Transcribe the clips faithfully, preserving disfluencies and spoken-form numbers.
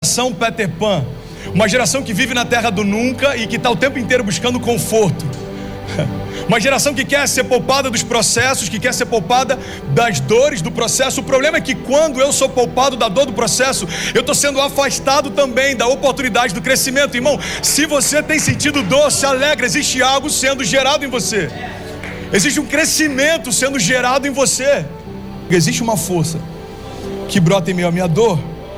geração Peter Pan, uma geração que vive na terra do nunca e que está o tempo inteiro buscando conforto. Uma geração que quer ser poupada dos processos, que quer ser poupada das dores do processo. O problema é que quando eu sou poupado da dor do processo, eu estou sendo afastado também da oportunidade do crescimento. Irmão, se você tem sentido dor, se alegra, existe algo sendo gerado em você. Existe um crescimento sendo gerado em você. Existe uma força que brota em meio à minha dor.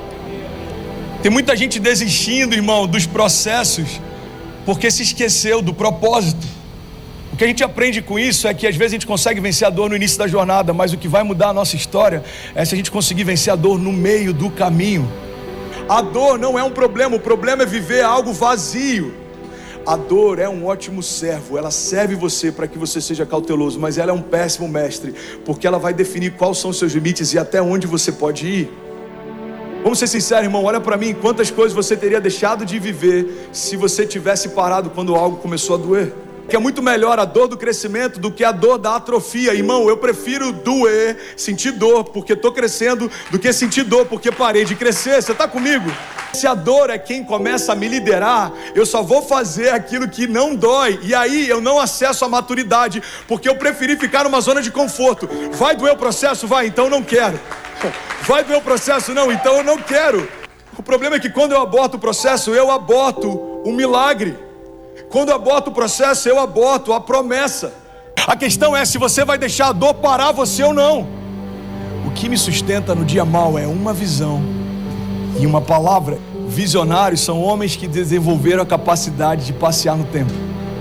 Tem muita gente desistindo, irmão, dos processos, porque se esqueceu do propósito. O que a gente aprende com isso é que às vezes a gente consegue vencer a dor no início da jornada, mas o que vai mudar a nossa história é se a gente conseguir vencer a dor no meio do caminho. A dor não é um problema, o problema é viver algo vazio. A dor é um ótimo servo, ela serve você para que você seja cauteloso, mas ela é um péssimo mestre, porque ela vai definir quais são os seus limites e até onde você pode ir. Vamos ser sinceros, irmão, olha para mim, quantas coisas você teria deixado de viver se você tivesse parado quando algo começou a doer. Que é muito melhor a dor do crescimento do que a dor da atrofia. Irmão, eu prefiro doer, sentir dor porque estou crescendo, do que sentir dor porque parei de crescer. Você está comigo? Se a dor é quem começa a me liderar, eu só vou fazer aquilo que não dói. E aí eu não acesso a maturidade, porque eu preferi ficar numa zona de conforto. Vai doer o processo? Vai, então eu não quero. Vai doer o processo? Não, então eu não quero. O problema é que quando eu aborto o processo, eu aborto o milagre. Quando eu aborto o processo, eu aborto a promessa. A questão é se você vai deixar a dor parar você ou não. O que me sustenta no dia mau é uma visão e uma palavra. Visionários são homens que desenvolveram a capacidade de passear no tempo.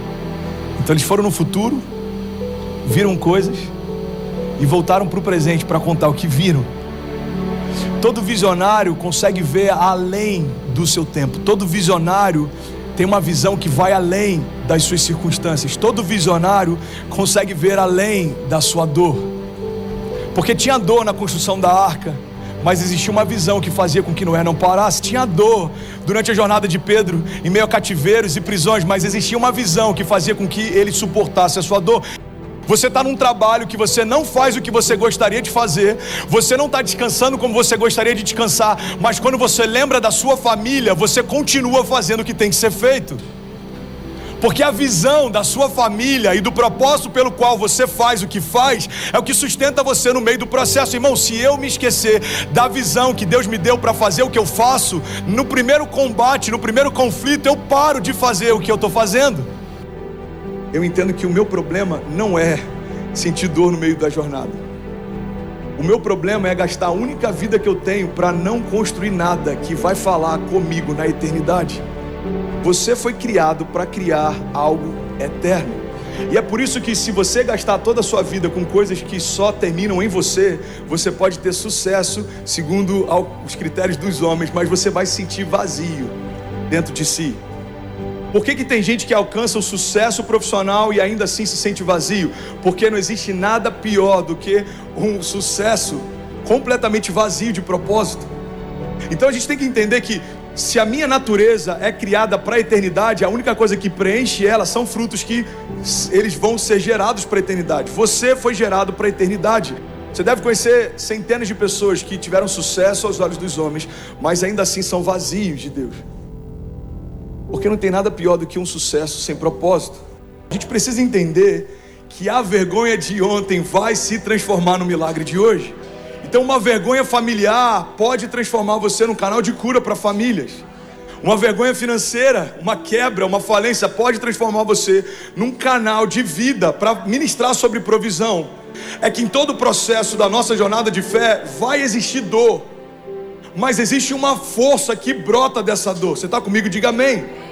Então eles foram no futuro, viram coisas e voltaram para o presente para contar o que viram. Todo visionário consegue ver além do seu tempo. Todo visionário tem uma visão que vai além das suas circunstâncias. Todo visionário consegue ver além da sua dor. Porque tinha dor na construção da arca, mas existia uma visão que fazia com que Noé não parasse. Tinha dor durante a jornada de Pedro em meio a cativeiros e prisões, mas existia uma visão que fazia com que ele suportasse a sua dor. Você está num trabalho que você não faz o que você gostaria de fazer, você não está descansando como você gostaria de descansar, mas quando você lembra da sua família, você continua fazendo o que tem que ser feito. Porque a visão da sua família e do propósito pelo qual você faz o que faz é o que sustenta você no meio do processo. Irmão, se eu me esquecer da visão que Deus me deu para fazer o que eu faço, no primeiro combate, no primeiro conflito, eu paro de fazer o que eu estou fazendo. Eu entendo que o meu problema não é sentir dor no meio da jornada. O meu problema é gastar a única vida que eu tenho para não construir nada que vai falar comigo na eternidade. Você foi criado para criar algo eterno. E é por isso que se você gastar toda a sua vida com coisas que só terminam em você, você pode ter sucesso segundo os critérios dos homens, mas você vai se sentir vazio dentro de si. Por que que tem gente que alcança o sucesso profissional e ainda assim se sente vazio? Porque não existe nada pior do que um sucesso completamente vazio de propósito. Então a gente tem que entender que se a minha natureza é criada para a eternidade, a única coisa que preenche ela são frutos que eles vão ser gerados para a eternidade. Você foi gerado para a eternidade. Você deve conhecer centenas de pessoas que tiveram sucesso aos olhos dos homens, mas ainda assim são vazios de Deus. Porque não tem nada pior do que um sucesso sem propósito. A gente precisa entender que a vergonha de ontem vai se transformar no milagre de hoje. Então uma vergonha familiar pode transformar você num canal de cura para famílias. Uma vergonha financeira, uma quebra, uma falência pode transformar você num canal de vida para ministrar sobre provisão. É que em todo o processo da nossa jornada de fé vai existir dor, mas existe uma força que brota dessa dor. Você está comigo? Diga amém.